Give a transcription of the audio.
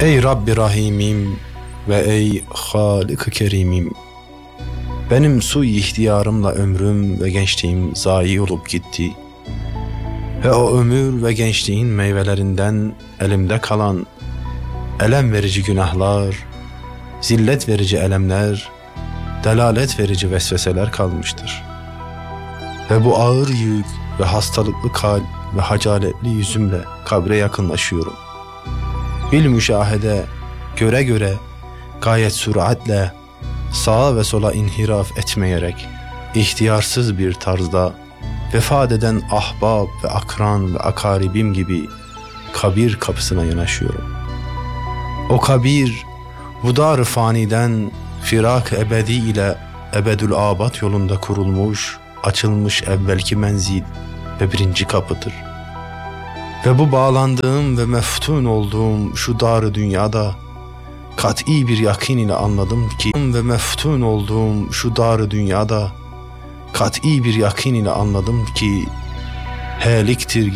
Ey Rabbi Rahimim ve ey Halik-i Kerimim, benim sui ihtiyarımla ömrüm ve gençliğim zayi olup gitti ve o ömür ve gençliğin meyvelerinden elimde kalan elem verici günahlar, zillet verici elemler, delalet verici vesveseler kalmıştır. Ve bu ağır yük ve hastalıklı kalp ve hacaletli yüzümle kabre yakınlaşıyorum. Bil müşahede, göre göre, gayet süratle, sağa ve sola inhiraf etmeyerek, ihtiyarsız bir tarzda, vefat eden ahbab ve akran ve akaribim gibi kabir kapısına yanaşıyorum. O kabir, bu dar-ı faniden firak ebedi ile ebedül abad yolunda kurulmuş, açılmış evvelki menzil ve birinci kapıdır. Ve bu bağlandığım ve meftun olduğum şu dar-ı dünyada kat'i bir yakin ile anladım ki heliktir